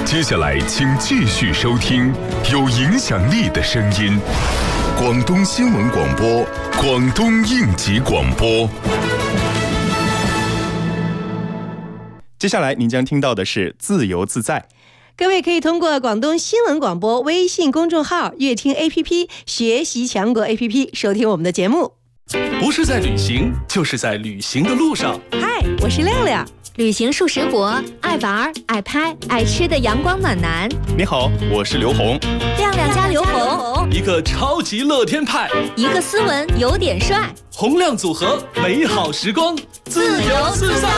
接下来，请继续收听有影响力的声音——广东新闻广播、广东应急广播。 接下来您将听到的是自由自在。 各位可以通过广东新闻广播微信公众号、乐听 APP、学习强国 APP 收听我们的节目。 不是在旅行，就是在旅行的路上。 嗨，我是亮亮。 旅行数十国，爱玩、爱拍、爱吃的阳光暖男。 你好，我是刘红。 亮亮加刘红， 一个超级乐天派， 一个斯文有点帅， 洪亮组合，美好时光，自由自在。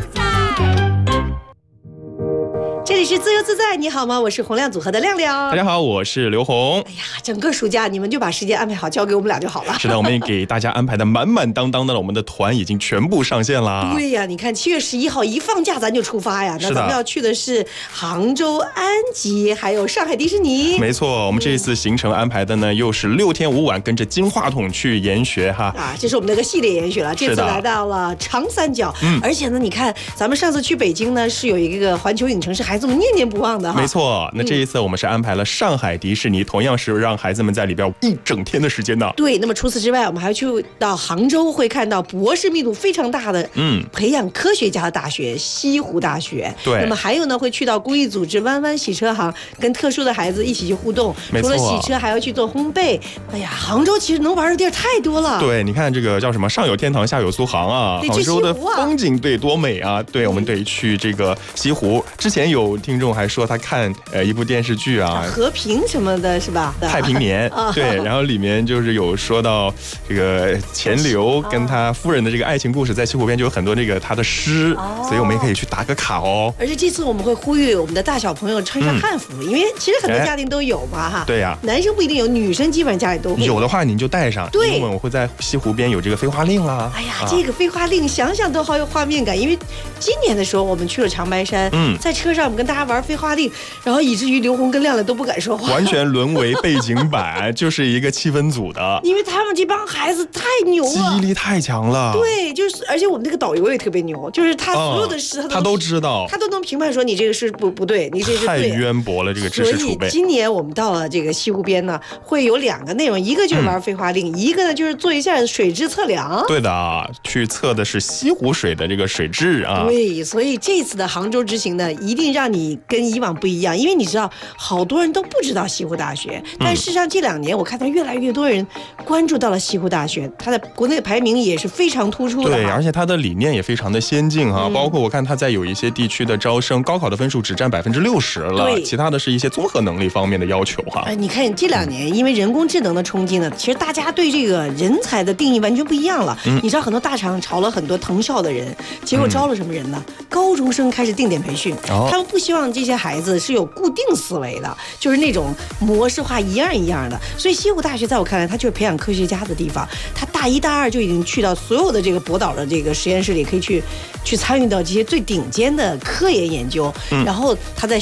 这里是自由自在，你好吗？我是洪亮组合的亮亮。 大家好，我是刘红。 哎呀，整个暑假你们就把时间安排好，交给我们俩就好了。 是的，我们也给大家安排的满满当当的了，我们的团已经全部上线了。 对呀，你看7月11号一放假咱就出发呀。那咱们要去的是杭州、安吉，还有上海迪士尼。 没错，我们这一次行程安排的呢，又是6天5晚，跟着金话筒去研学哈。 啊，这是我们的一个系列研学了。这次来到了长三角，而且呢，你看咱们上次去北京呢，是有一个环球影城，是孩子们念念不忘的哈。 没错，那这一次我们是安排了上海迪士尼，同样是让孩子们在里边一整天的时间呢。 对，那么除此之外，我们还去到杭州，会看到博士密度非常大的培养科学家的大学——西湖大学。 对， 那么还有呢，会去到公益组织弯弯洗车行，跟特殊的孩子一起去互动。除了洗车，还要去做烘焙。哎呀，杭州其实能玩的地儿太多了。 对，你看这个叫什么？上有天堂，下有苏杭啊。杭州的风景对多美啊！对，我们得去这个西湖。之前有听众还说他看一部电视剧啊， 和平什么的是吧？ 太平年。对，然后里面就是有说到这个钱刘跟他夫人的这个爱情故事，在西湖边就有很多这个他的诗，所以我们也可以去打个卡哦。 而且这次我们会呼吁我们的大小朋友穿上汉服，因为其实很多家庭都有嘛哈。 对呀， 男生不一定有，女生基本上家里都会有的话您就带上。 对， 因为我会在西湖边有这个飞花令啦。 哎呀，这个飞花令想想都好有画面感，因为今年的时候我们去了长白山，在车上我们跟大家玩飞花令，然后以至于刘红跟亮亮都不敢说话， 完全沦为背景板，就是一个气氛组的。 因为他们这帮孩子太牛了， 记忆力太强了。 对，就是而且我们那个导游也特别牛，就是他所有的诗他都知道， 他都能评判说你这个是不对，你这是对。 太渊博了这个知识储备。 所以今年我们到了这个西湖边呢，会有2个内容，一个就是玩飞花令，一个呢就是做一下水质测量。 对的，去测的是西湖水的这个水质啊。 对，所以这次的杭州之行呢，一定让你跟以往不一样，因为你知道好多人都不知道西湖大学，但事实上这2年我看到越来越多人关注到了西湖大学，它的国内排名也是非常突出的。 对，而且它的理念也非常的先进哈，包括我看它在有一些地区的招生，高考的分数只占60%了，其他的是一些综合能力方面的要求哈。 你看这2年因为人工智能的冲击呢，其实大家对这个人才的定义完全不一样了。你知道很多大厂炒了很多藤校的人，结果招了什么人呢？高中生开始定点培训，他们不希望这些孩子是有固定思维的，就是那种模式化一样一样的。所以西湖大学在我看来，它就是培养科学家的地方。他大1大2就已经去到所有的这个博导的这个实验室里，可以去参与到这些最顶尖的科研研究。然后他在